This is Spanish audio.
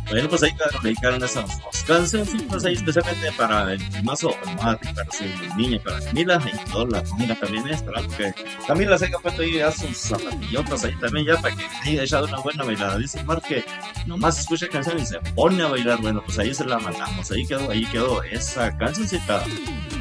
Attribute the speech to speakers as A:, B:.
A: Bueno, pues ahí dedicaron esas dos cancioncitas ahí especialmente para el mazo Omar, para su niña, para Camila, y toda la familia también es, ¿verdad? Porque Camila se ha puesto ahí ya sus zapatillotas ahí también, ya para que haya echado una buena bailada. Dice Omar que nomás escucha canción y se pone a bailar. Bueno, pues ahí se la mandamos, ahí quedó esa cancioncita.